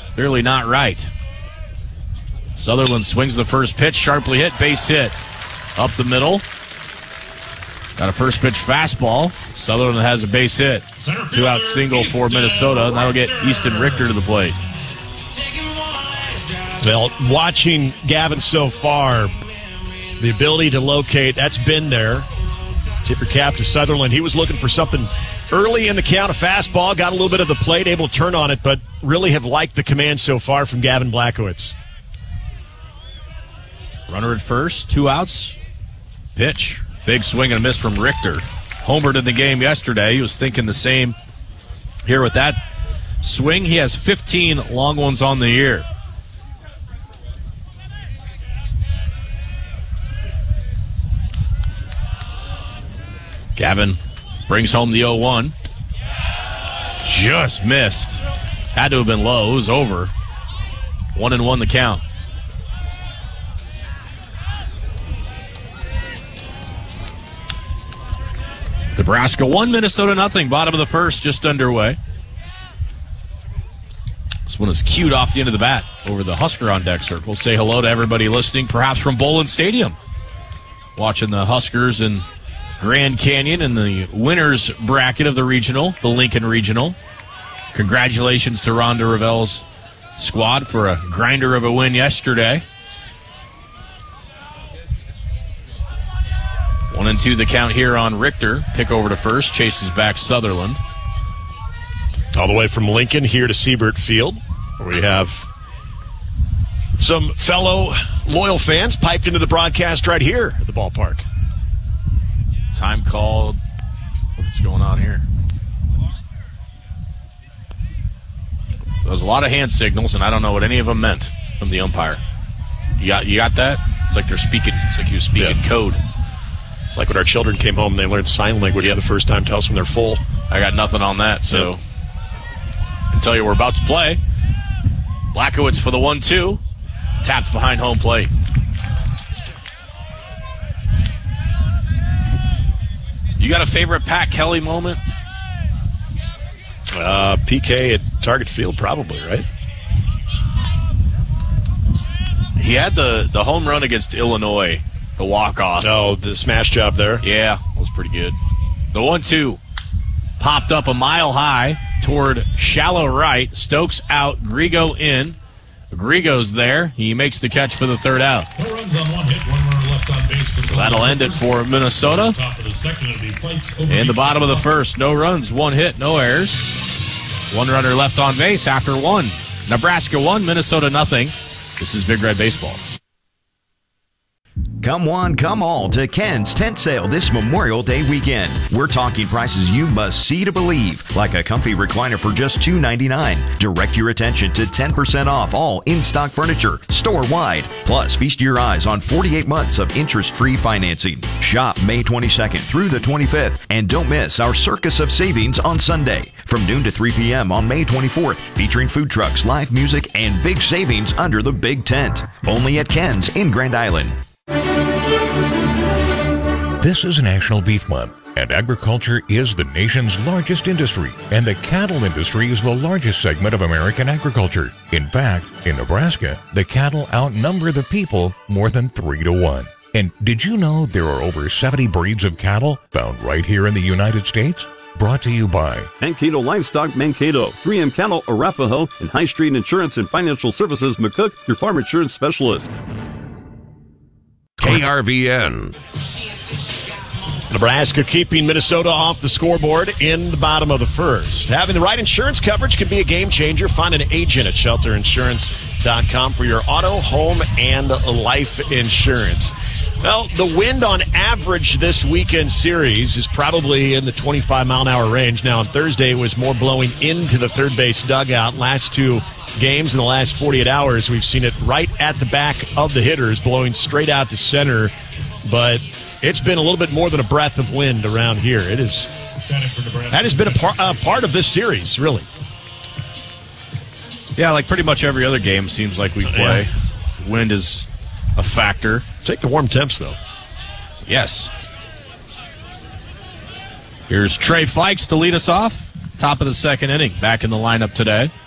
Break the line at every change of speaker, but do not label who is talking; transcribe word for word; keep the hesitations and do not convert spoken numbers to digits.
Clearly not right. Sutherland swings the first pitch, sharply hit, base hit. Up the middle. Got a first pitch fastball. Sutherland has a base hit. Two out single for Minnesota, and that'll get Easton Richter to the plate.
Well, watching Gavin so far, the ability to locate, that's been there. Tip your cap to Sutherland. He was looking for something early in the count, a fastball, got a little bit of the plate, able to turn on it, but really have liked the command so far from Gavin Blachowicz.
Runner at first, two outs. Pitch. Big swing and a miss from Richter. Homered in the game yesterday. He was thinking the same here with that swing. He has fifteen long ones on the year. Gavin brings home the oh one. Just missed. Had to have been low. It was over. One and one the count. Nebraska one, Minnesota nothing. Bottom of the first, just underway. This one is cued off the end of the bat over the Husker on deck circle. Say hello to everybody listening, perhaps from Bowlin Stadium. Watching the Huskers in Grand Canyon in the winners bracket of the regional, the Lincoln Regional. Congratulations to Rhonda Ravel's squad for a grinder of a win yesterday. One and two the count here on Richter. Pick over to first, chases back Sutherland.
All the way from Lincoln here to Siebert Field, where we have some fellow loyal fans piped into the broadcast right here at the ballpark.
Time called. What's going on here? There's a lot of hand signals, and I don't know what any of them meant from the umpire. You got, you got that? It's like they're speaking. It's like he was speaking yeah. code.
It's like when our children came home and they learned sign language yep. for the first time. Tell us when they're full.
I got nothing on that, so yep. I can tell you we're about to play. Blachowicz for the one two. Tapped behind home plate. You got a favorite Pat Kelly moment?
Uh, P K at Target Field, probably, right?
He had the, the home run against Illinois. The walk-off.
Oh, the smash job there?
Yeah, was pretty good. The one two popped up a mile high toward shallow right. Stokes out, Grigo in. Grigo's there. He makes the catch for the third out.
No runs on one hit, one runner left on base.
So that'll end it for Minnesota. In the bottom of the first, no runs, one hit, no errors. One runner left on base after one. Nebraska one, Minnesota nothing. This is Big Red Baseball.
Come one, come all to Ken's tent sale this Memorial Day weekend. We're talking prices you must see to believe, like a comfy recliner for just two ninety-nine. Direct your attention to ten percent off all in-stock furniture, store-wide. Plus, feast your eyes on forty-eight months of interest-free financing. Shop May twenty-second through the twenty-fifth, and don't miss our Circus of Savings on Sunday from noon to three p.m. on May twenty-fourth, featuring food trucks, live music, and big savings under the big tent. Only at Ken's in Grand Island.
This is National Beef Month, and agriculture is the nation's largest industry, and the cattle industry is the largest segment of American agriculture. In fact, in Nebraska, the cattle outnumber the people more than three to one. And did you know there are over seventy breeds of cattle found right here in the United States? Brought to you by
Mankato Livestock Mankato, three M Cattle Arapahoe, and High Street Insurance and Financial Services McCook, your farm insurance specialist.
K R V N.
Nebraska keeping Minnesota off the scoreboard in the bottom of the first. Having the right insurance coverage can be a game changer. Find an agent at shelter insurance dot com for your auto, home, and life insurance. Well, the wind on average this weekend series is probably in the twenty-five mile an hour range. Now, on Thursday, it was more blowing into the third base dugout. Last two games in the last forty-eight hours, we've seen it right at the back of the hitters, blowing straight out to center. But it's been a little bit more than a breath of wind around here. It is. That has been a par, uh, part of this series, really.
Yeah, like pretty much every other game seems like we play. Yeah. Wind is a factor.
Take the warm temps, though.
Yes. Here's Trey Fikes to lead us off. Top of the second inning. Back in the lineup today.